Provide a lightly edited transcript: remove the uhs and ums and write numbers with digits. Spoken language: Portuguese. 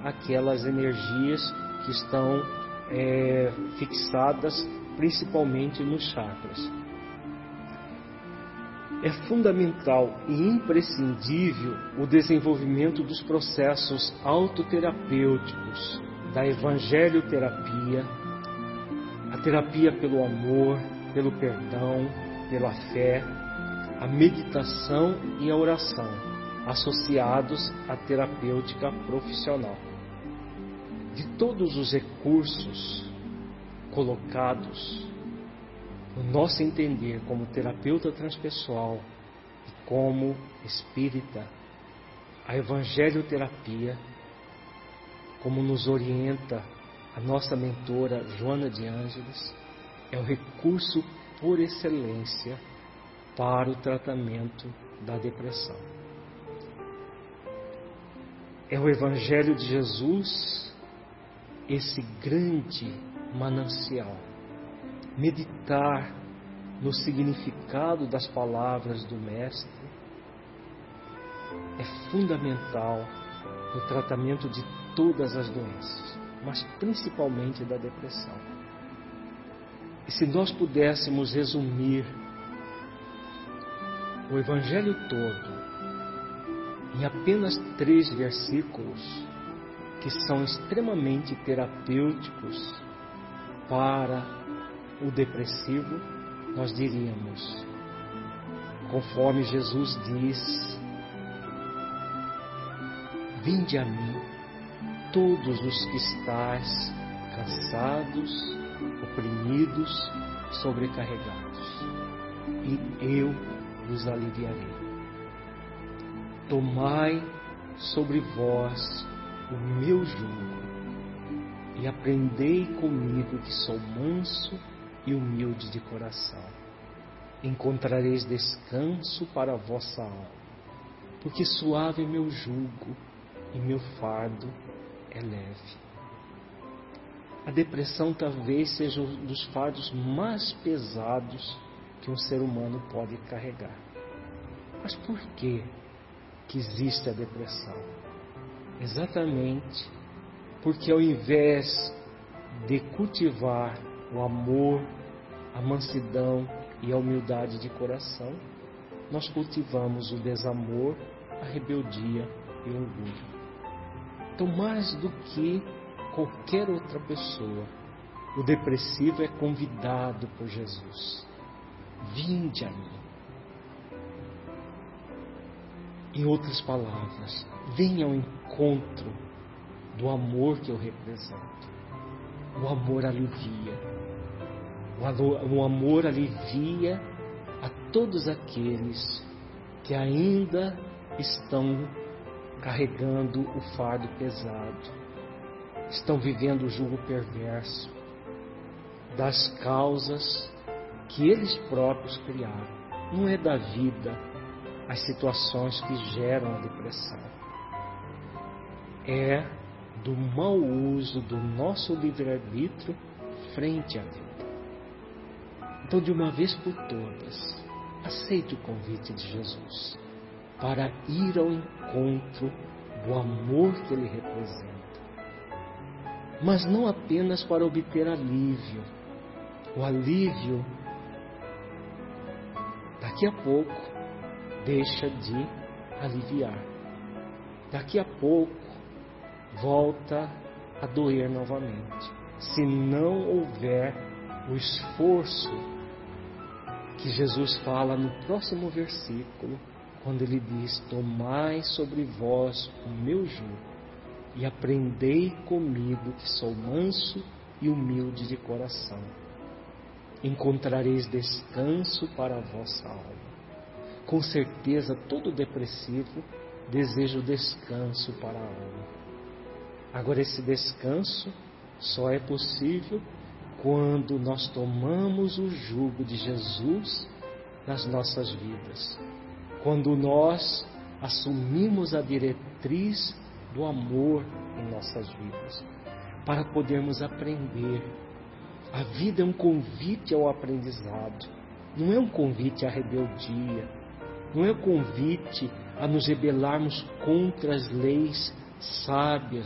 aquelas energias que estão fixadas principalmente nos chakras. É fundamental e imprescindível o desenvolvimento dos processos autoterapêuticos, da evangelioterapia, a terapia pelo amor, pelo perdão, pela fé, a meditação e a oração, associados à terapêutica profissional. De todos os recursos colocados, no nosso entender como terapeuta transpessoal e como espírita, a evangelioterapia, como nos orienta a nossa mentora Joana de Ângeles, é o recurso por excelência para o tratamento da depressão. É o Evangelho de Jesus esse grande manancial. Meditar no significado das palavras do Mestre é fundamental no tratamento de todas as doenças, mas principalmente da depressão. E se nós pudéssemos resumir o Evangelho todo em apenas 3 versículos, que são extremamente terapêuticos para o depressivo, nós diríamos, conforme Jesus diz: vinde a mim, todos os que estáis cansados, oprimidos, sobrecarregados, e eu vos aliviarei. Tomai sobre vós o meu jugo e aprendei comigo, que sou manso e humilde de coração. Encontrareis descanso para a vossa alma, porque suave é meu jugo e meu fardo é leve. A depressão talvez seja um dos fardos mais pesados que um ser humano pode carregar. Mas por que existe a depressão? Exatamente porque, ao invés de cultivar o amor, a mansidão e a humildade de coração, nós cultivamos o desamor, a rebeldia e o orgulho. Então, mais do que qualquer outra pessoa, o depressivo é convidado por Jesus: vinde a mim. Em outras palavras, venha ao encontro do amor que eu represento. O amor alivia. O amor alivia a todos aqueles que ainda estão carregando o fardo pesado, estão vivendo o jugo perverso das causas que eles próprios criaram. Não é da vida as situações que geram a depressão, é do mau uso do nosso livre-arbítrio frente à vida. Então, de uma vez por todas, aceite o convite de Jesus para ir ao encontro do amor que Ele representa. Mas não apenas para obter alívio. O alívio, daqui a pouco, deixa de aliviar. Daqui a pouco, volta a doer novamente. Se não houver o esforço que Jesus fala no próximo versículo, quando Ele diz: tomai sobre vós o meu jugo e aprendei comigo, que sou manso e humilde de coração. Encontrareis descanso para a vossa alma. Com certeza, todo depressivo deseja o descanso para a alma. Agora, esse descanso só é possível quando nós tomamos o jugo de Jesus nas nossas vidas. Quando nós assumimos a diretriz do amor em nossas vidas, para podermos aprender. A vida é um convite ao aprendizado, não é um convite à rebeldia, não é um convite a nos rebelarmos contra as leis sábias